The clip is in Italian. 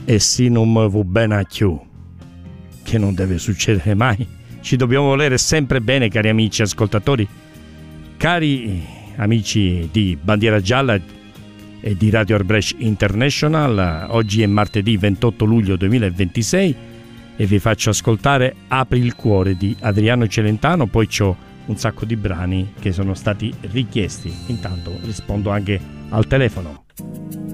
e se non mi va bene a più, che non deve succedere mai, ci dobbiamo volere sempre bene, cari amici ascoltatori, cari amici di Bandiera Gialla e di Radio Arbrecht International. Oggi è martedì 28 luglio 2026 e vi faccio ascoltare Apri il cuore di Adriano Celentano, poi c'ho un sacco di brani che sono stati richiesti. Intanto rispondo anche al telefono.